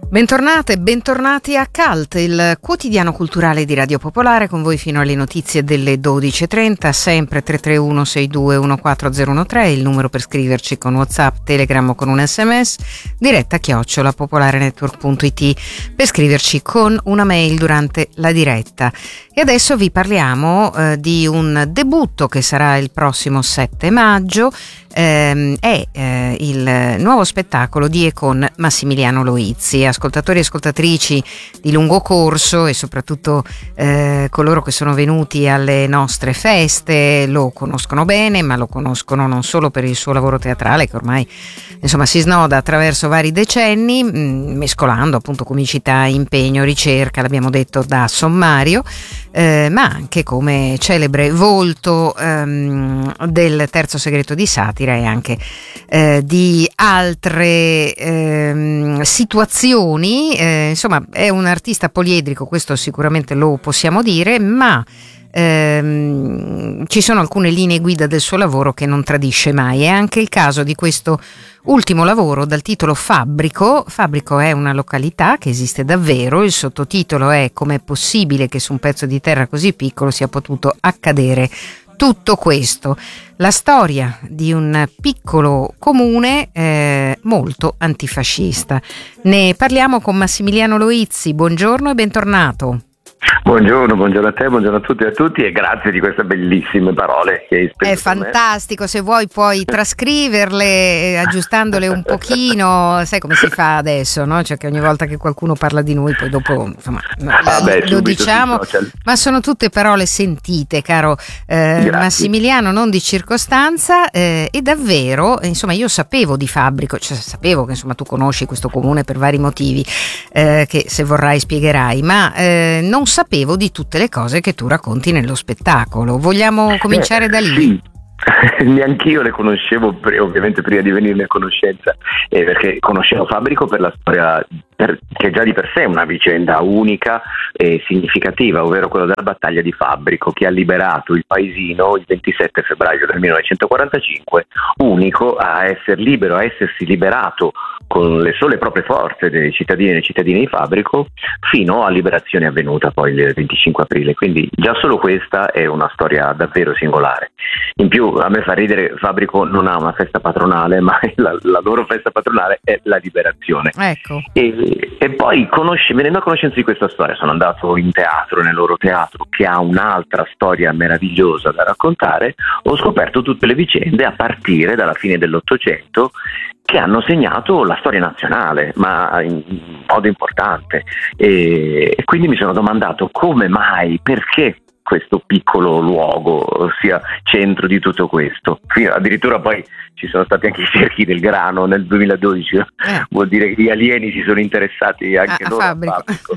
Bentornate e bentornati a CULT, il quotidiano culturale di Radio Popolare, con voi fino alle notizie delle 12.30, sempre 331 62 14013, il numero per scriverci con WhatsApp, Telegram o con un SMS, diretta @popolarenetwork.it, per scriverci con una mail durante la diretta. E adesso vi parliamo di un debutto che sarà il prossimo 7 maggio, è il nuovo spettacolo di e con Massimiliano Loizzi. Ascoltatori e ascoltatrici di lungo corso e soprattutto coloro che sono venuti alle nostre feste lo conoscono bene, ma lo conoscono non solo per il suo lavoro teatrale, che ormai insomma si snoda attraverso vari decenni, mescolando appunto comicità, impegno, ricerca, l'abbiamo detto, da sommario, ma anche come celebre volto del Terzo segreto di satira e anche di altre situazioni. Insomma, è un artista poliedrico, questo sicuramente lo possiamo dire, ma ci sono alcune linee guida del suo lavoro che non tradisce mai. È anche il caso di questo ultimo lavoro dal titolo Fabbrico. Fabbrico è una località che esiste davvero, il sottotitolo è "Com'è possibile che su un pezzo di terra così piccolo sia potuto accadere tutto questo?". La storia di un piccolo comune molto antifascista. Ne parliamo con Massimiliano Loizzi. Buongiorno e bentornato. Buongiorno a te, buongiorno a tutti e a tutti, e grazie di queste bellissime parole che hai speso. È fantastico, se vuoi puoi trascriverle aggiustandole un pochino, sai come si fa adesso, no? Cioè che ogni volta che qualcuno parla di noi poi dopo insomma lo diciamo, ma sono tutte parole sentite, caro Massimiliano, non di circostanza, e davvero insomma io sapevo di Fabbrico, cioè sapevo che insomma tu conosci questo comune per vari motivi che se vorrai spiegherai, ma non sapevo di tutte le cose che tu racconti nello spettacolo. Vogliamo cominciare da lì? Sì. Neanch'io le conoscevo, ovviamente prima di venirne a conoscenza, perché conoscevo Fabbrico per la storia che già di per sé è una vicenda unica e significativa, ovvero quella della battaglia di Fabbrico, che ha liberato il paesino il 27 febbraio del 1945, unico a essere libero, a essersi liberato con le sole proprie forze dei cittadini e cittadini di Fabbrico, fino alla liberazione avvenuta poi il 25 aprile. Quindi già solo questa è una storia davvero singolare. In più a me fa ridere, Fabbrico non ha una festa patronale, ma la loro festa patronale è la liberazione. Ecco. E poi venendo a conoscenza di questa storia, sono andato in teatro, nel loro teatro, che ha un'altra storia meravigliosa da raccontare. Ho scoperto tutte le vicende a partire dalla fine dell'Ottocento, che hanno segnato la storia nazionale, ma in modo importante. E quindi mi sono domandato come mai, perché questo piccolo luogo sia centro di tutto questo. Addirittura poi ci sono stati anche i cerchi del grano nel 2012, vuol dire che gli alieni si sono interessati anche loro a Fabbrico.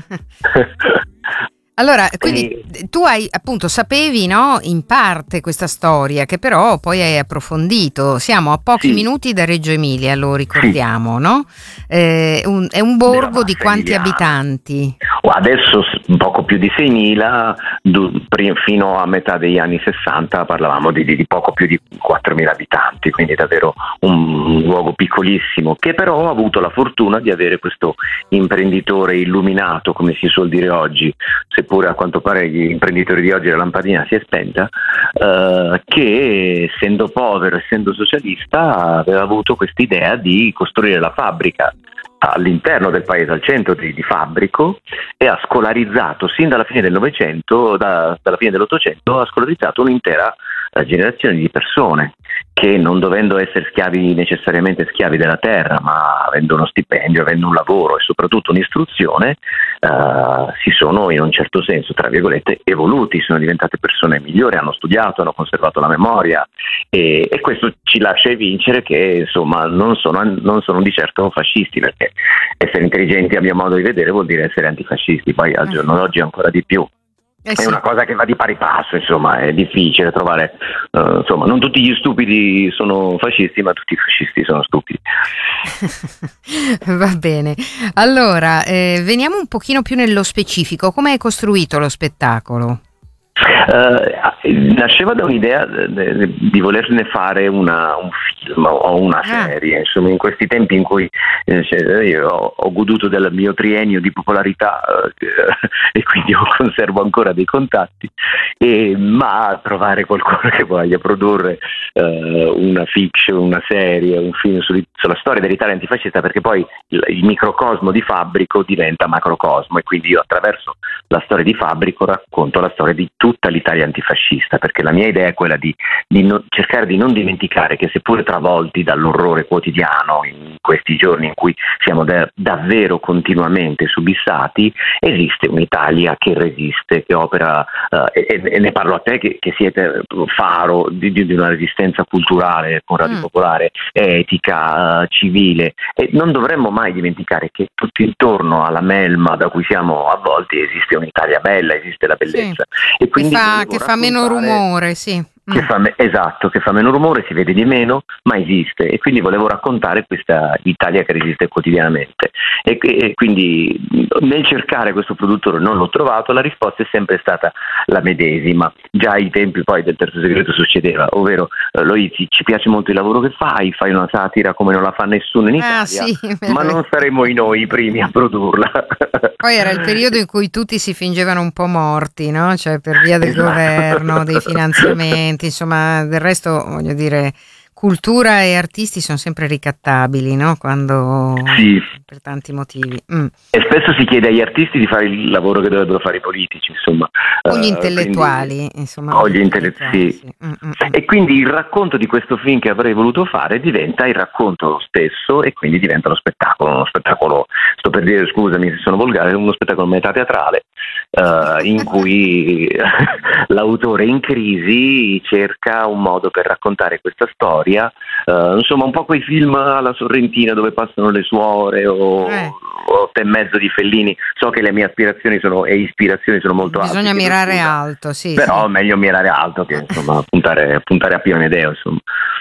Allora, quindi tu sapevi, no, in parte questa storia, che però poi hai approfondito. Siamo a pochi minuti da Reggio Emilia, lo ricordiamo, no? È un borgo di quanti abitanti? Adesso poco più di 6.000, fino a metà degli anni 60 parlavamo di poco più di 4.000 abitanti, quindi davvero un luogo piccolissimo, che però ha avuto la fortuna di avere questo imprenditore illuminato, come si suol dire oggi, seppure a quanto pare gli imprenditori di oggi la lampadina si è spenta, che essendo povero, essendo socialista, aveva avuto quest'idea di costruire la fabbrica all'interno del paese, al centro di Fabbrico, e ha scolarizzato sin dalla fine del Novecento, dalla fine dell'Ottocento, ha scolarizzato un'intera generazione di persone che, non dovendo essere necessariamente schiavi della terra, ma avendo uno stipendio, avendo un lavoro e soprattutto un'istruzione, si sono in un certo senso, tra virgolette, evoluti, sono diventate persone migliori, hanno studiato, hanno conservato la memoria, e questo ci lascia evincere che insomma non sono di certo fascisti, perché essere intelligenti a mio modo di vedere vuol dire essere antifascisti, poi al giorno d'oggi ancora di più. È una cosa che va di pari passo, insomma, è difficile trovare, insomma, non tutti gli stupidi sono fascisti, ma tutti i fascisti sono stupidi. Va bene. Allora, veniamo un pochino più nello specifico. Come è costruito lo spettacolo? Nasceva da un'idea di volerne fare un film o una serie, insomma, in questi tempi in cui io ho goduto del mio triennio di popolarità e quindi conservo ancora dei contatti, ma trovare qualcuno che voglia produrre una fiction, una serie, un film sulla storia dell'Italia antifascista, perché poi il microcosmo di Fabbrico diventa macrocosmo, e quindi io attraverso la storia di Fabbrico racconto la storia di tutta l'Italia antifascista, perché la mia idea è quella di cercare di non dimenticare che, seppure travolti dall'orrore quotidiano in questi giorni in cui siamo davvero continuamente subissati, esiste un'Italia che resiste, che opera, e ne parlo a te che siete faro di una resistenza culturale con Radio Popolare, etica, civile, e non dovremmo mai dimenticare che tutto intorno alla melma da cui siamo avvolti esiste un'Italia bella, esiste la bellezza. Sì. E quindi che fa meno rumore, sì. Esatto, che fa meno rumore, si vede di meno, ma esiste, e quindi volevo raccontare questa Italia che resiste quotidianamente, e quindi nel cercare questo produttore non l'ho trovato. La risposta è sempre stata la medesima. Già ai tempi poi del Terzo Segreto succedeva, ovvero lui ci piace molto il lavoro che fai una satira come non la fa nessuno in Italia, sì, ma non saremo noi i primi a produrla. Poi era il periodo in cui tutti si fingevano un po' morti, no? Cioè, per via del governo, dei finanziamenti, insomma, del resto, voglio dire, cultura e artisti sono sempre ricattabili, no? Quando per tanti motivi. E spesso si chiede agli artisti di fare il lavoro che dovrebbero fare i politici, insomma. O gli intellettuali, insomma. O gli intellettuali, sì. E quindi il racconto di questo film che avrei voluto fare diventa il racconto stesso, e quindi diventa uno spettacolo, sto per dire, scusami se sono volgare, uno spettacolo metà teatrale, in cui l'autore in crisi cerca un modo per raccontare questa storia, insomma un po' quei film alla Sorrentina dove passano le suore o 8 e mezzo di Fellini. So che le mie aspirazioni e ispirazioni sono molto alte. Bisogna mirare alto, sì. Però meglio mirare alto che insomma puntare a Pio Amedeo, insomma.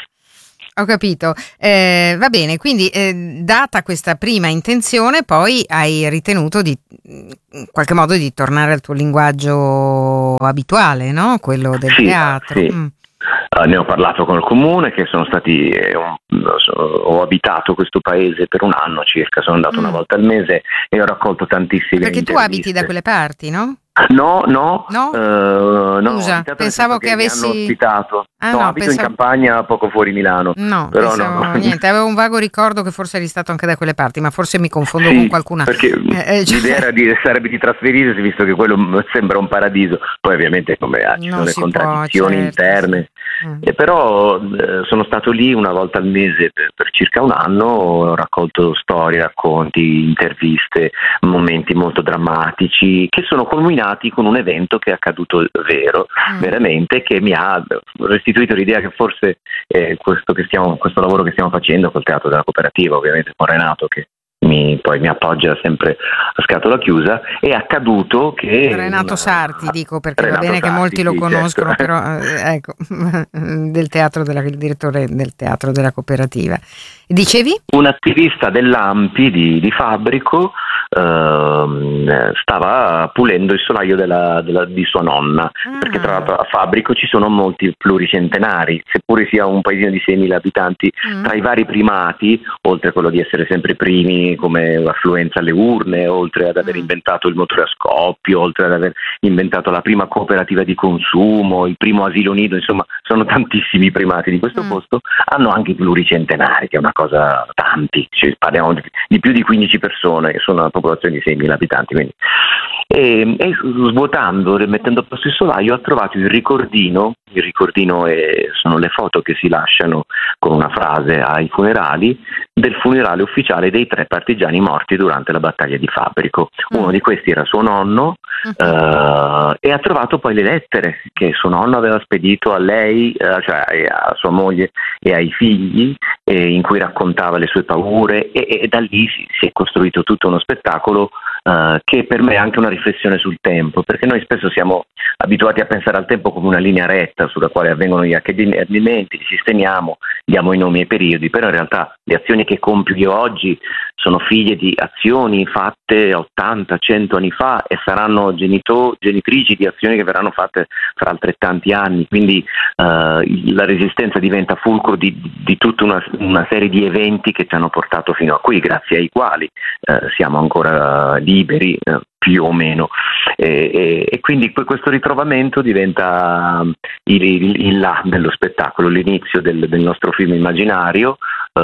Ho capito, va bene, quindi data questa prima intenzione, poi hai ritenuto in qualche modo di tornare al tuo linguaggio abituale, no? Quello del teatro. Sì. Ne ho parlato con il comune, che sono stati, ho abitato questo paese per un anno circa, sono andato una volta al mese e ho raccolto tantissime Perché interviste. tu abiti da quelle parti, no? No, Scusa, pensavo che avessi ospitato. Abito in campagna poco fuori Milano. Però niente, avevo un vago ricordo che forse eri stato anche da quelle parti, ma forse mi confondo con qualcuna. Perché l'idea sarebbe di trasferirsi, visto che quello sembra un paradiso. Poi ovviamente ci sono le contraddizioni interne. Però sono stato lì una volta al mese per circa un anno, ho raccolto storie, racconti, interviste, momenti molto drammatici che sono culminati con un evento che è accaduto veramente, che mi ha restituito l'idea che forse questo lavoro che stiamo facendo col Teatro della Cooperativa, ovviamente con Renato che poi mi appoggia sempre a scatola chiusa, è accaduto che Renato Sarti, dico, perché Renato va bene Sarti, che molti lo conoscono, certo. Però ecco, il direttore del Teatro della Cooperativa. Dicevi? Un attivista dell'ANPI di Fabbrico stava pulendo il solaio di sua nonna, perché tra l'altro a Fabbrico ci sono molti pluricentenari, seppure sia un paesino di 6.000 abitanti. Tra i vari primati, oltre a quello di essere sempre primi come affluenza alle urne, oltre ad aver inventato il motore a scoppio, oltre ad aver inventato la prima cooperativa di consumo, il primo asilo nido, insomma sono tantissimi primati di questo posto, hanno anche i pluricentenari, che è una cosa tanti, parliamo di più di 15 persone, che sono una popolazione di 6.000 abitanti, quindi. E svuotando, mettendo a posto il solaio, ha trovato il ricordino sono le foto che si lasciano con una frase ai funerali, del funerale ufficiale dei 3 partigiani morti durante la battaglia di Fabbrico. Uno di questi era suo nonno, e ha trovato poi le lettere che suo nonno aveva spedito a lei, cioè a sua moglie e ai figli, in cui raccontava le sue paure, e da lì si è costruito tutto uno spettacolo che per me è anche una riflessione sul tempo, perché noi spesso siamo abituati a pensare al tempo come una linea retta sulla quale avvengono gli accadimenti, li sistemiamo, diamo i nomi ai periodi, però in realtà le azioni che compio io oggi sono figlie di azioni fatte 80, 100 anni fa e saranno genitrici di azioni che verranno fatte fra altrettanti anni, quindi la resistenza diventa fulcro di tutta una serie di eventi che ci hanno portato fino a qui, grazie ai quali siamo ancora liberi, più o meno, e quindi questo ritrovamento diventa il là dello spettacolo, l'inizio del nostro film immaginario.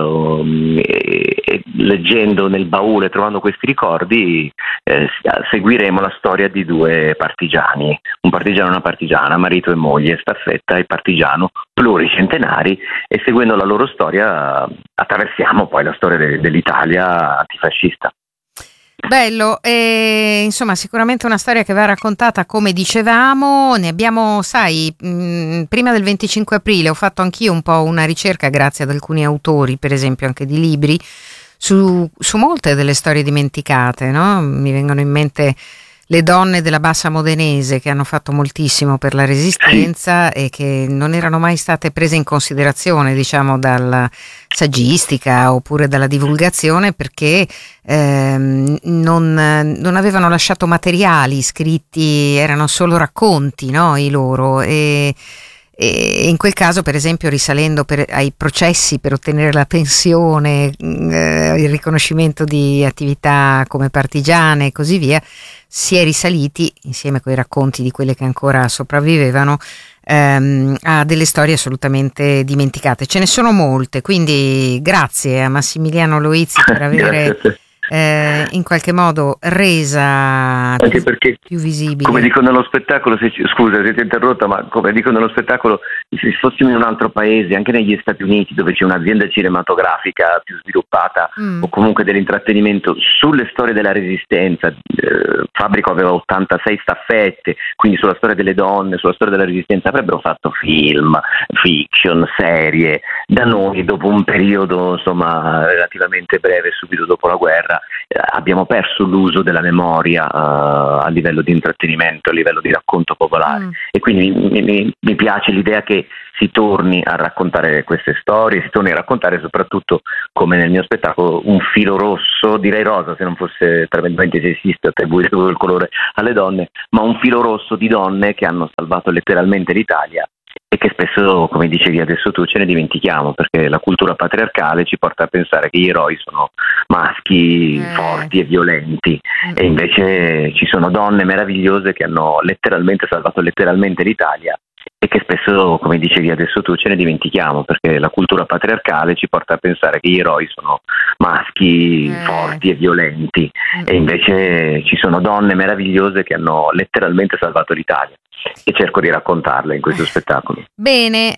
E leggendo nel baule, trovando questi ricordi, seguiremo la storia di due partigiani, un partigiano e una partigiana, marito e moglie, staffetta e partigiano pluricentenari, e seguendo la loro storia attraversiamo poi la storia dell'Italia antifascista. Bello, insomma sicuramente una storia che va raccontata come dicevamo, ne abbiamo, sai, prima del 25 aprile ho fatto anch'io un po' una ricerca grazie ad alcuni autori, per esempio anche di libri, su molte delle storie dimenticate, no? Mi vengono in mente le donne della Bassa Modenese che hanno fatto moltissimo per la resistenza e che non erano mai state prese in considerazione, diciamo, dalla saggistica oppure dalla divulgazione, perché non avevano lasciato materiali scritti, erano solo racconti, no, i loro, e in quel caso, per esempio, risalendo ai processi per ottenere la pensione, il riconoscimento di attività come partigiane e così via, si è risaliti, insieme coi racconti di quelle che ancora sopravvivevano, a delle storie assolutamente dimenticate. Ce ne sono molte, quindi grazie a Massimiliano Loizzi per avere in qualche modo resa anche perché più visibile. Come dicono nello spettacolo, scusa se ti ho interrotta, ma come dicono nello spettacolo, se fossimo in un altro paese, anche negli Stati Uniti, dove c'è un'azienda cinematografica più sviluppata o comunque dell'intrattenimento sulle storie della resistenza, Fabbrico aveva 86 staffette, quindi sulla storia delle donne, sulla storia della resistenza, avrebbero fatto film, fiction, serie. Da noi, dopo un periodo insomma relativamente breve, subito dopo la guerra, abbiamo perso l'uso della memoria a livello di intrattenimento, a livello di racconto popolare, e quindi mi piace l'idea che si torni a raccontare queste storie, si torni a raccontare soprattutto, come nel mio spettacolo, un filo rosso, direi rosa se non fosse tremendamente sessista attribuire il colore alle donne, ma un filo rosso di donne che hanno salvato letteralmente l'Italia e che spesso, come dicevi adesso tu, ce ne dimentichiamo, perché la cultura patriarcale ci porta a pensare che gli eroi sono maschi forti e violenti, e invece ci sono donne meravigliose che hanno letteralmente salvato letteralmente l'Italia e che spesso, come dicevi adesso tu, ce ne dimentichiamo, perché la cultura patriarcale ci porta a pensare che gli eroi sono maschi forti e violenti, e invece ci sono donne meravigliose che hanno letteralmente salvato l'Italia, e cerco di raccontarle in questo spettacolo. Bene,